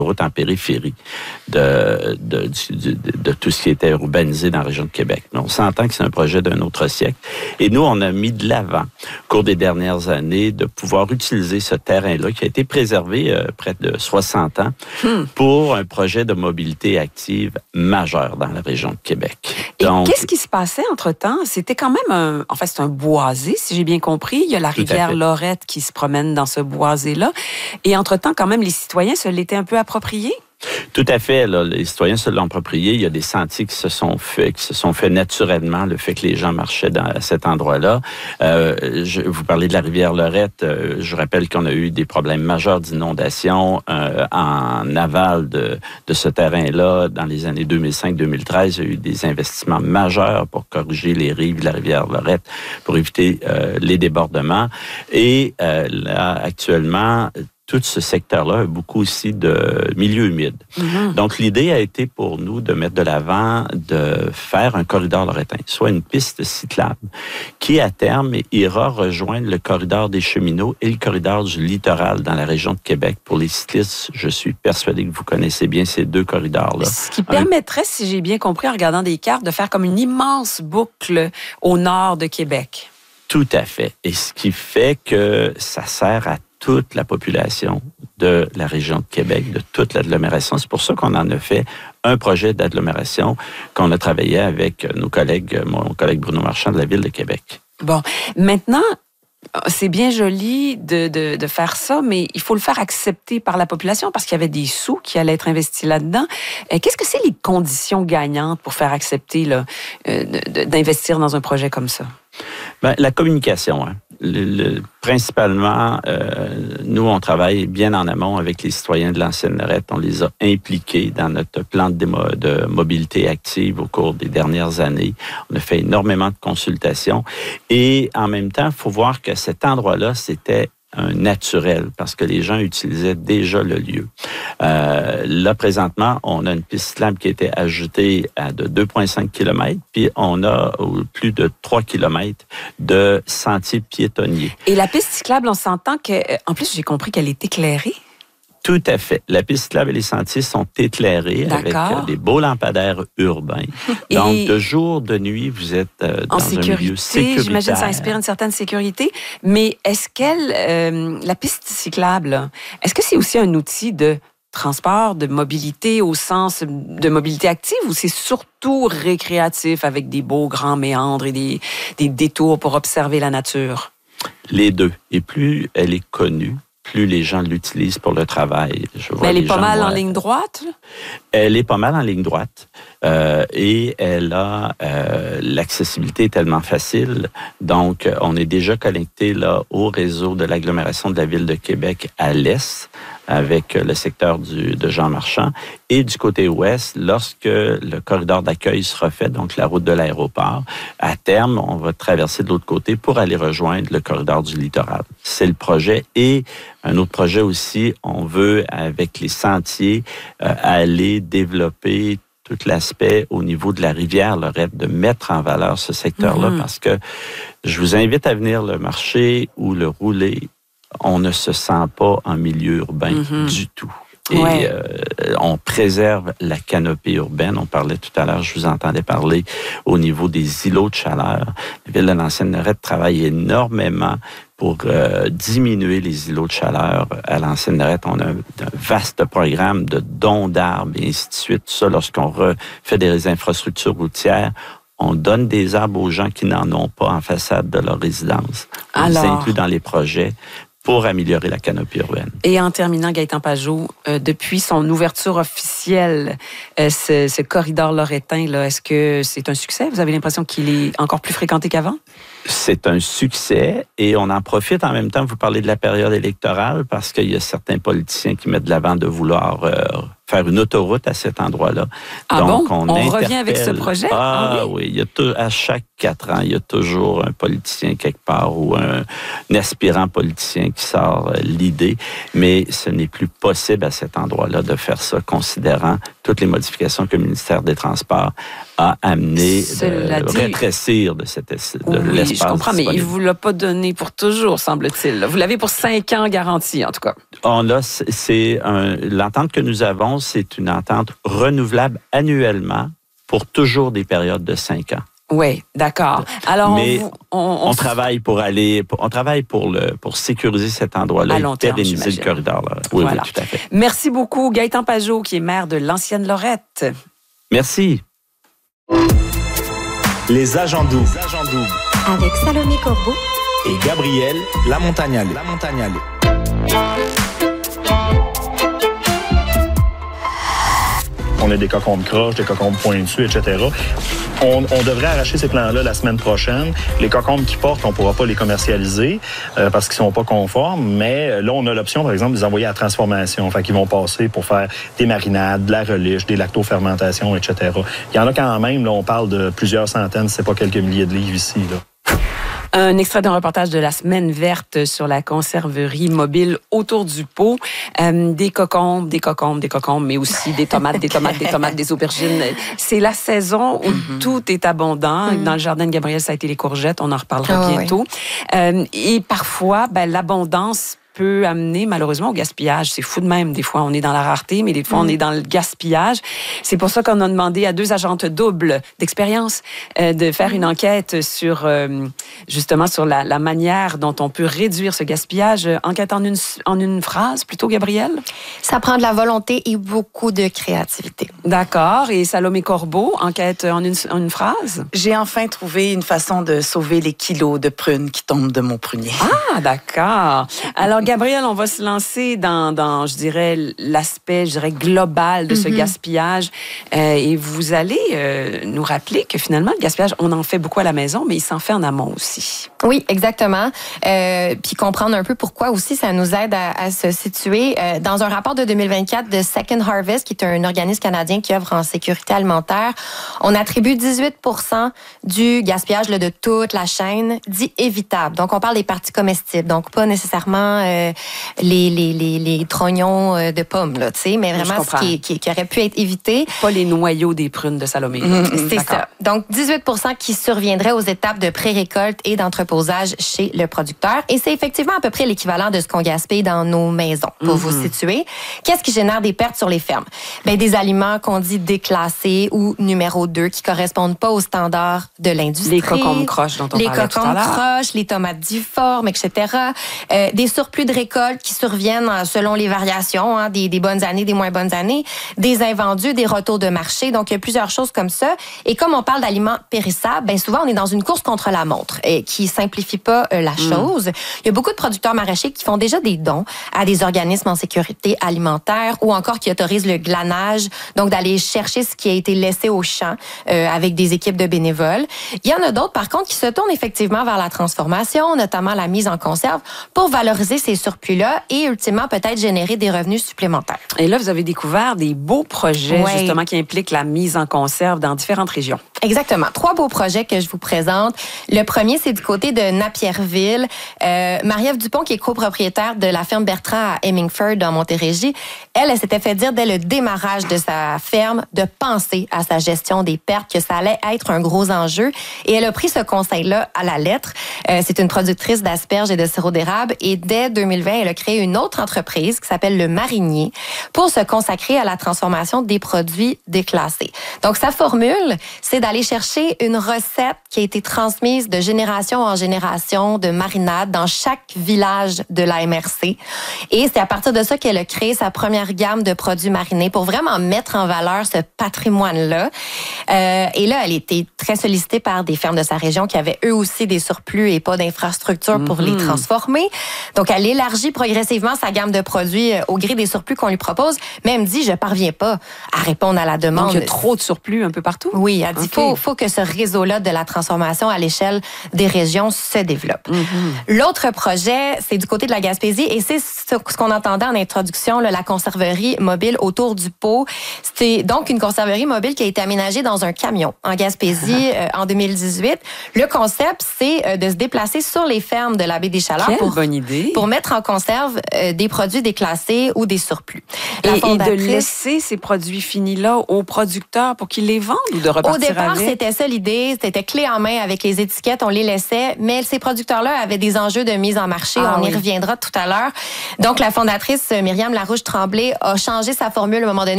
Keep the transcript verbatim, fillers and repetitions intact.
en périphérie de, de, de, de, de tout ce qui était urbanisé dans la région de Québec. Mais on s'entend que c'est un projet d'un autre siècle. Et nous, on a mis de l'avant, au cours des dernières années, de pouvoir utiliser ce terrain-là, qui a été préservé euh, près de soixante ans, hmm. pour un projet de mobilité active majeur dans la région de Québec. Et Donc, qu'est-ce qui se passait entre-temps? C'était quand même un... En fait, c'est un boisé, si j'ai bien compris. Il y a la rivière Lorette qui se promène dans ce boisé-là. Et entre-temps, quand même, les citoyens se l'étaient un peu approprié? Tout à fait. Là, les citoyens se l'ont approprié. Il y a des sentiers qui se sont faits, qui se sont faits naturellement, le fait que les gens marchaient dans, à cet endroit-là. Euh, je, vous parlez de la rivière Lorette. Euh, je rappelle qu'on a eu des problèmes majeurs d'inondation euh, en aval de, de ce terrain-là dans les années deux mille cinq deux mille treize. Il y a eu des investissements majeurs pour corriger les rives de la rivière Lorette, pour éviter euh, les débordements. Et euh, là, actuellement, tout ce secteur-là a beaucoup aussi de milieux humides. Mm-hmm. Donc, l'idée a été pour nous de mettre de l'avant, de faire un corridor loretain, soit une piste cyclable, qui, à terme, ira rejoindre le corridor des cheminots et le corridor du littoral dans la région de Québec. Pour les cyclistes, je suis persuadé que vous connaissez bien ces deux corridors-là. Ce qui permettrait, si j'ai bien compris, en regardant des cartes, de faire comme une immense boucle au nord de Québec. Tout à fait. Et ce qui fait que ça sert à toute la population de la région de Québec, de toute l'agglomération. C'est pour ça qu'on en a fait un projet d'agglomération qu'on a travaillé avec nos collègues, mon collègue Bruno Marchand de la Ville de Québec. Bon, maintenant, c'est bien joli de, de, de faire ça, mais il faut le faire accepter par la population parce qu'il y avait des sous qui allaient être investis là-dedans. Qu'est-ce que c'est les conditions gagnantes pour faire accepter là, d'investir dans un projet comme ça? Bien, la communication, hein. Le, le, principalement, euh, nous, on travaille bien en amont avec les citoyens de l'ancienne Lorette. On les a impliqués dans notre plan de, démo, de mobilité active au cours des dernières années. On a fait énormément de consultations. Et en même temps, il faut voir que cet endroit-là, c'était un naturel, parce que les gens utilisaient déjà le lieu. Euh, là, présentement, on a une piste cyclable qui a été ajoutée à de deux virgule cinq kilomètres, puis on a plus de trois kilomètres de sentiers piétonniers. Et la piste cyclable, on s'entend que, en plus, j'ai compris qu'elle est éclairée. Tout à fait. La piste cyclable et les sentiers sont éclairés D'accord. avec des beaux lampadaires urbains. Et donc, de jour, de nuit, vous êtes euh, dans un milieu sécuritaire. J'imagine que ça inspire une certaine sécurité. Mais est-ce qu'elle, euh, la piste cyclable, est-ce que c'est aussi un outil de transport, de mobilité au sens de mobilité active ou c'est surtout récréatif avec des beaux grands méandres et des, des détours pour observer la nature? Les deux. Et plus elle est connue, plus les gens l'utilisent pour le travail. Je vois Mais elle est pas mal moi, en ligne droite? Là? Elle est pas mal en ligne droite euh, et elle a euh, l'accessibilité est tellement facile. Donc, on est déjà connecté là au réseau de l'agglomération de la Ville de Québec à l'est avec le secteur du, de Jean Marchand et du côté ouest, lorsque le corridor d'accueil sera fait, donc la route de l'aéroport, à terme, on va traverser de l'autre côté pour aller rejoindre le corridor du littoral. C'est le projet. Et un autre projet aussi, on veut, avec les sentiers, euh, aller développer tout l'aspect au niveau de la rivière Lorette, de mettre en valeur ce secteur-là, mm-hmm. parce que je vous invite à venir le marcher ou le rouler. On ne se sent pas en milieu urbain mm-hmm. du tout. Et ouais. euh, on préserve la canopée urbaine. On parlait tout à l'heure, je vous entendais parler au niveau des îlots de chaleur. La Ville de l'ancienne Lorette travaille énormément pour euh, diminuer les îlots de chaleur. À l'ancienne Lorette, on a un, un vaste programme de dons d'arbres et ainsi de suite. Ça, lorsqu'on fait des infrastructures routières, on donne des arbres aux gens qui n'en ont pas en façade de leur résidence. On Alors... les inclut dans les projets pour améliorer la canopée urbaine. Et en terminant, Gaëtan Pajot, euh, depuis son ouverture officielle, euh, ce, ce corridor loretain, là, est-ce que c'est un succès? Vous avez l'impression qu'il est encore plus fréquenté qu'avant? C'est un succès et on en profite en même temps. Vous parlez de la période électorale parce qu'il y a certains politiciens qui mettent de l'avant de vouloir euh, faire une autoroute à cet endroit-là. Ah Donc, bon? On, on revient avec ce projet? Ah, ah oui, oui. Il y a tout, à chaque quatre ans, il y a toujours un politicien quelque part ou un, un aspirant politicien qui sort l'idée, mais ce n'est plus possible à cet endroit-là de faire ça, considérant toutes les modifications que le ministère des Transports a amené de dit, rétrécir de, cette, de oui, l'espace je comprends, disponible. Mais il ne vous l'a pas donné pour toujours, semble-t-il. Vous l'avez pour cinq ans garantie, en tout cas. On a, c'est un, l'entente que nous avons, c'est une entente renouvelable annuellement pour toujours des périodes de cinq ans. Oui, d'accord. Alors, Mais on, on, on, on travaille pour aller, on travaille pour le, pour sécuriser cet endroit-là et pérenniser le corridor. Là. Oui, voilà. oui, tout à fait. Merci beaucoup, Gaëtan Pajot, qui est maire de l'ancienne Lorette. Merci. Les agents doubles. Les agents doubles. Avec Salomé Corbeau et Gabriel Lamontagnale. Lamontagnale. On a des cocombes croches, des cocombes pointues, et cetera. On, on devrait arracher ces plants-là la semaine prochaine. Les cocombes qui portent, on ne pourra pas les commercialiser euh, parce qu'ils ne sont pas conformes. Mais là, on a l'option, par exemple, de les envoyer à la transformation. Enfin, qu'ils vont passer pour faire des marinades, de la reliche, des lactofermentations, et cetera. Il y en a quand même, là, on parle de plusieurs centaines, c'est pas quelques milliers de livres ici, là. Un extrait d'un reportage de la Semaine verte sur la conserverie mobile autour du pot. Euh, des cocombes, des cocombes, des cocombes, mais aussi des tomates, des tomates, des tomates, des aubergines. C'est la saison où mm-hmm. tout est abondant. Mm-hmm. Dans le jardin de Gabriel, ça a été les courgettes. On en reparlera oh, bientôt. Oui. Euh, et parfois, ben, l'abondance peut amener malheureusement au gaspillage. C'est fou de même. Des fois, on est dans la rareté, mais des fois, mm. on est dans le gaspillage. C'est pour ça qu'on a demandé à deux agentes doubles d'expérience euh, de faire mm. une enquête sur, euh, justement, sur la, la manière dont on peut réduire ce gaspillage. Enquête en une, en une phrase, plutôt, Gabrielle? Ça prend de la volonté et beaucoup de créativité. D'accord. Et Salomé Corbeau, enquête en une, en une phrase? J'ai enfin trouvé une façon de sauver les kilos de prunes qui tombent de mon prunier. Ah, d'accord. Alors, Gabrielle, on va se lancer dans, dans je dirais, l'aspect, je dirais, global de ce mm-hmm. gaspillage. Euh, et vous allez euh, nous rappeler que finalement, le gaspillage, on en fait beaucoup à la maison, mais il s'en fait en amont aussi. Oui, exactement. Euh, puis comprendre un peu pourquoi aussi ça nous aide à, à se situer. Euh, dans un rapport de deux mille vingt-quatre de Second Harvest, qui est un organisme canadien qui œuvre en sécurité alimentaire, on attribue dix-huit pour cent du gaspillage là, de toute la chaîne dit évitable. Donc, on parle des parties comestibles, donc pas nécessairement euh, les, les, les, les trognons de pommes, là, tu sais, mais vraiment ce qui, qui, qui aurait pu être évité. Pas les noyaux des prunes de Salomé. Mmh, c'est D'accord. ça. Donc, dix-huit pour cent qui surviendraient aux étapes de pré-récolte et d'entreposage chez le producteur. Et c'est effectivement à peu près l'équivalent de ce qu'on gaspille dans nos maisons, pour mmh. vous situer. Qu'est-ce qui génère des pertes sur les fermes? Bien, des aliments qu'on dit déclassés ou numéro deux qui correspondent pas aux standards de l'industrie. Les cocombes croches dont on les parlait tout à l'heure. Les cocombes croches, les tomates difformes, et cetera. Euh, des surplus de récolte qui surviennent selon les variations, hein, des, des bonnes années, des moins bonnes années, des invendus, des retours de marché. Donc, il y a plusieurs choses comme ça. Et comme on parle d'aliments périssables, bien souvent, on est dans une course contre la montre et qui simplifie pas euh, la mm. chose. Il y a beaucoup de producteurs maraîchers qui font déjà des dons à des organismes en sécurité alimentaire ou encore qui autorisent le glanage, donc d'aller chercher ce qui a été laissé au champ euh, avec des équipes de bénévoles. Il y en a d'autres, par contre, qui se tournent effectivement vers la transformation, notamment la mise en conserve, pour valoriser ces surplus-là et ultimement peut-être générer des revenus supplémentaires. Et là, vous avez découvert des beaux projets ouais. justement qui impliquent la mise en conserve dans différentes régions. Exactement. Trois beaux projets que je vous présente. Le premier, c'est du côté de Napierville. Euh, Marie-Ève Dupont, qui est copropriétaire de la ferme Bertrand à Hemingford, dans Montérégie, elle, elle s'était fait dire dès le démarrage de sa ferme de penser à sa gestion des pertes, que ça allait être un gros enjeu. Et elle a pris ce conseil-là à la lettre. Euh, c'est une productrice d'asperges et de sirop d'érable. Et dès deux mille vingt, elle a créé une autre entreprise qui s'appelle Le Marinier pour se consacrer à la transformation des produits déclassés. Donc, sa formule, c'est d'aller chercher une recette qui a été transmise de génération en génération de marinade dans chaque village de la M R C. Et c'est à partir de ça qu'elle a créé sa première gamme de produits marinés pour vraiment mettre en valeur ce patrimoine-là. Euh, et là, elle était très sollicitée par des fermes de sa région qui avaient eux aussi des surplus et pas d'infrastructures mm-hmm. pour les transformer. Donc, elle élargit progressivement sa gamme de produits au gré des surplus qu'on lui propose. Mais elle me dit, je parviens pas à répondre à la demande. Donc, il y a trop de surplus un peu partout? Oui, elle dit, okay. faut, faut que ce réseau-là de la transformation à l'échelle des régions se développe. Mm-hmm. L'autre projet, c'est du côté de la Gaspésie et c'est ce qu'on entendait en introduction, là, la conserverie mobile autour du pot. C'est donc une conserverie mobile qui a été aménagée dans un camion en Gaspésie euh, en deux mille dix-huit. Le concept, c'est euh, de se déplacer sur les fermes de la baie des Chaleurs Quelle pour, bonne idée. pour mettre en conserve euh, des produits déclassés ou des surplus. Et, et de laisser ces produits finis-là aux producteurs pour qu'ils les vendent ou de repartir Au départ, départ, vite. c'était ça l'idée. C'était clé en main avec les étiquettes, on les laissait. Mais ces producteurs-là avaient des enjeux de mise en marché. Ah, on oui. y reviendra tout à l'heure. Donc, la fondatrice Myriam Larouche-Tremblay a changé sa formule à un moment donné